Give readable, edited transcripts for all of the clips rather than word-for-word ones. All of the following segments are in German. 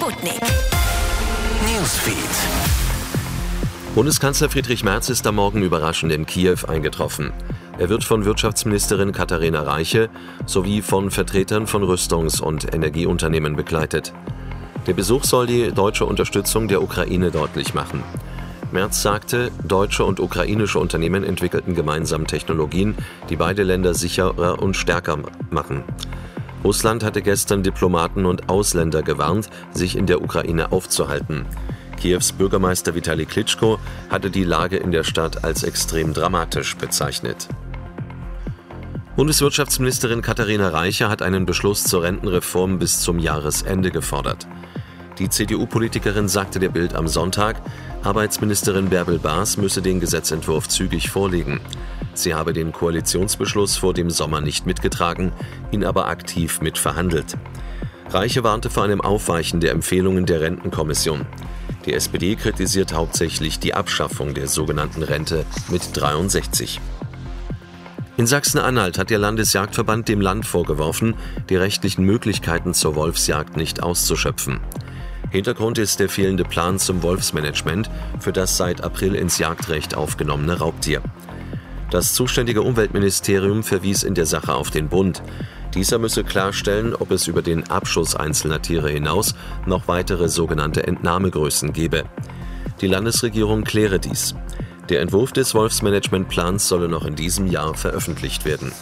Sputnik Newsfeed. Bundeskanzler Friedrich Merz ist am Morgen überraschend in Kiew eingetroffen. Er wird von Wirtschaftsministerin Katharina Reiche sowie von Vertretern von Rüstungs- und Energieunternehmen begleitet. Der Besuch soll die deutsche Unterstützung der Ukraine deutlich machen. Merz sagte, deutsche und ukrainische Unternehmen entwickelten gemeinsam Technologien, die beide Länder sicherer und stärker machen. Russland hatte gestern Diplomaten und Ausländer gewarnt, sich in der Ukraine aufzuhalten. Kiews Bürgermeister Vitali Klitschko hatte die Lage in der Stadt als extrem dramatisch bezeichnet. Bundeswirtschaftsministerin Katharina Reiche hat einen Beschluss zur Rentenreform bis zum Jahresende gefordert. Die CDU-Politikerin sagte der Bild am Sonntag, Arbeitsministerin Bärbel Baas müsse den Gesetzentwurf zügig vorlegen. Sie habe den Koalitionsbeschluss vor dem Sommer nicht mitgetragen, ihn aber aktiv mitverhandelt. Reiche warnte vor einem Aufweichen der Empfehlungen der Rentenkommission. Die SPD kritisiert hauptsächlich die Abschaffung der sogenannten Rente mit 63. In Sachsen-Anhalt hat der Landesjagdverband dem Land vorgeworfen, die rechtlichen Möglichkeiten zur Wolfsjagd nicht auszuschöpfen. Hintergrund ist der fehlende Plan zum Wolfsmanagement für das seit April ins Jagdrecht aufgenommene Raubtier. Das zuständige Umweltministerium verwies in der Sache auf den Bund. Dieser müsse klarstellen, ob es über den Abschuss einzelner Tiere hinaus noch weitere sogenannte Entnahmegrößen gebe. Die Landesregierung kläre dies. Der Entwurf des Wolfsmanagementplans solle noch in diesem Jahr veröffentlicht werden.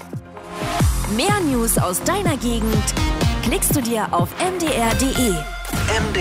Mehr News aus deiner Gegend klickst du dir auf mdr.de.